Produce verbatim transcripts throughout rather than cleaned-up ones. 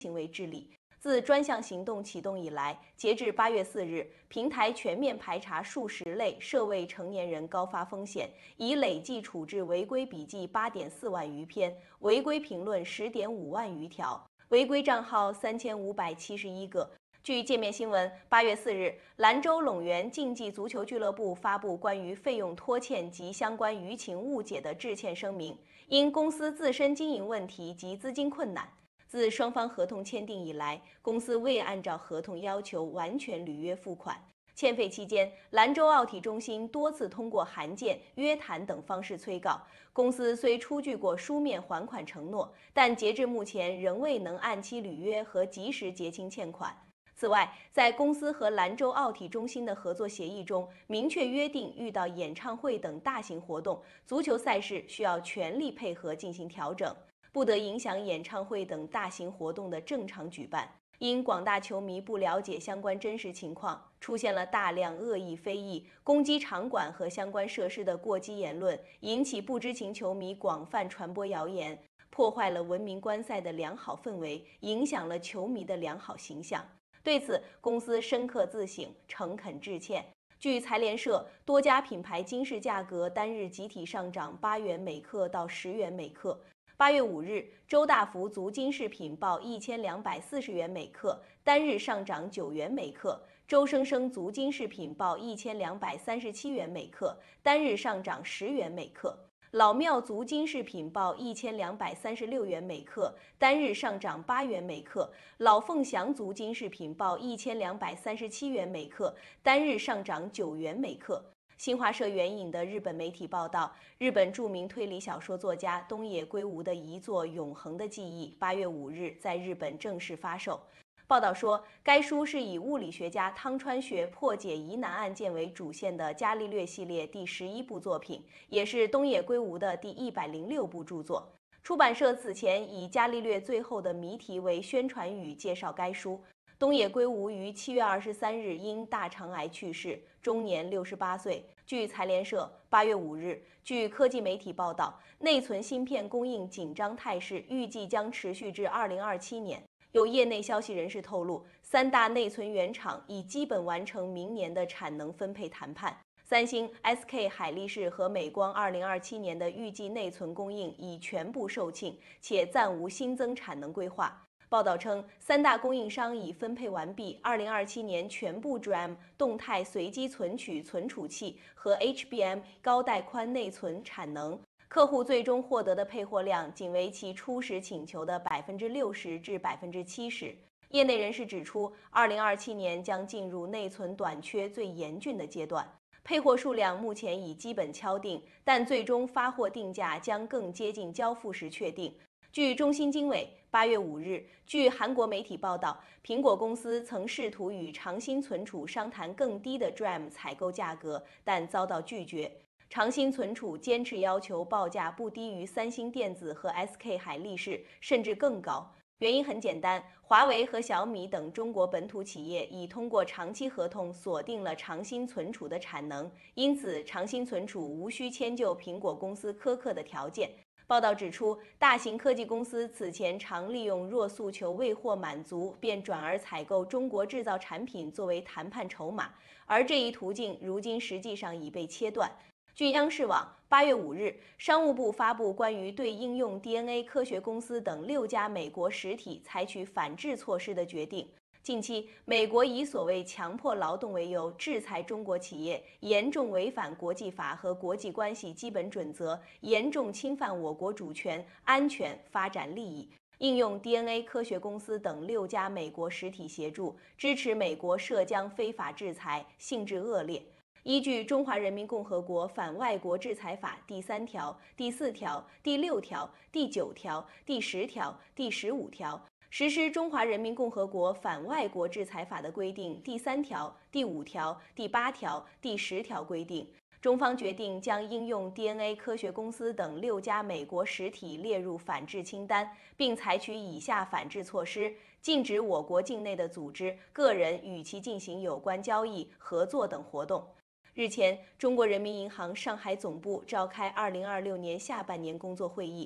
行为治理。自专项行动启动以来，截至八月四日，平台全面排查数十类涉未成年人高发风险，已累计处置违规笔记八点四万余篇，违规评论十点五万余条，违规账号三千五百七十一个。据界面新闻，八月四日，兰州陇源竞技足球俱乐部发布关于费用拖欠及相关舆情误解的致歉声明，因公司自身经营问题及资金困难，自双方合同签订以来，公司未按照合同要求完全履约付款。欠费期间，兰州奥体中心多次通过函件、约谈等方式催告。公司虽出具过书面还款承诺，但截至目前仍未能按期履约和及时结清欠款。此外，在公司和兰州奥体中心的合作协议中，明确约定遇到演唱会等大型活动，足球赛事需要全力配合进行调整，不得影响演唱会等大型活动的正常举办。因广大球迷不了解相关真实情况，出现了大量恶意非议、攻击场馆和相关设施的过激言论，引起不知情球迷广泛传播谣言，破坏了文明观赛的良好氛围，影响了球迷的良好形象。对此，公司深刻自省，诚恳致歉。据财联社，多家品牌金饰价格单日集体上涨八元每克到十元每克。八月五日，周大福足金饰品报一千两百四十元每克，单日上涨九元每克；周生生足金饰品报一千两百三十七元每克，单日上涨十元每克。老庙足金饰品报一千两百三十六元每克，单日上涨八元每克；老凤祥足金饰品报一千两百三十七元每克，单日上涨九元每克。新华社援引的日本媒体报道，日本著名推理小说作家东野圭吾的遗作《永恒的记忆》八月五日在日本正式发售。报道说，该书是以物理学家汤川学破解疑难案件为主线的伽利略系列第十一部作品，也是东野圭吾的第一百零六部著作。出版社此前以伽利略最后的谜题为宣传语介绍该书。东野圭吾于七月二十三日因大肠癌去世，终年六十八岁。据财联社，八月五日，据科技媒体报道，内存芯片供应紧张态势预计将持续至二零二七年。有业内消息人士透露，三大内存原厂已基本完成明年的产能分配谈判。三星、S K 海力士和美光二零二七年的预计内存供应已全部售罄，且暂无新增产能规划。报道称，三大供应商已分配完毕二零二七年全部 D R A M 动态随机存取存储器和 H B M 高带宽内存产能。客户最终获得的配货量仅为其初始请求的百分之六十至百分之七十。业内人士指出，二零二七年将进入内存短缺最严峻的阶段。配货数量目前已基本敲定，但最终发货定价将更接近交付时确定。据中芯经纬，八月五日，据韩国媒体报道，苹果公司曾试图与长鑫存储商谈更低的 D R A M 采购价格，但遭到拒绝。长鑫存储坚持要求报价不低于三星电子和 S K 海力士，甚至更高。原因很简单，华为和小米等中国本土企业已通过长期合同锁定了长鑫存储的产能，因此长鑫存储无需迁就苹果公司苛刻的条件。报道指出，大型科技公司此前常利用若诉求未获满足，便转而采购中国制造产品作为谈判筹码，而这一途径如今实际上已被切断。据央视网，八月五日，商务部发布关于对应用 D N A 科学公司等六家美国实体采取反制措施的决定。近期，美国以所谓强迫劳动为由制裁中国企业，严重违反国际法和国际关系基本准则，严重侵犯我国主权、安全、发展利益。应用 D N A 科学公司等六家美国实体协助支持美国涉疆非法制裁，性质恶劣。依据《中华人民共和国反外国制裁法》第三条、第四条、第六条、第九条、第十条、第十五条，实施《中华人民共和国反外国制裁法》的规定第三条、第五条、第八条、第十条规定，中方决定将应用 D N A 科学公司等六家美国实体列入反制清单，并采取以下反制措施：禁止我国境内的组织、个人与其进行有关交易、合作等活动。日前，中国人民银行上海总部召开二零二六年下半年工作会议。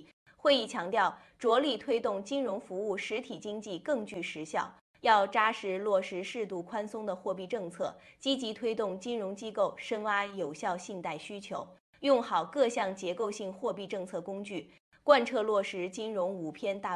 会议强调，着力推动金融服务实体经济更具实效，要扎实落实适度宽松的货币政策，积极推动金融机构深挖有效信贷需求，用好各项结构性货币政策工具，贯彻落实金融五篇大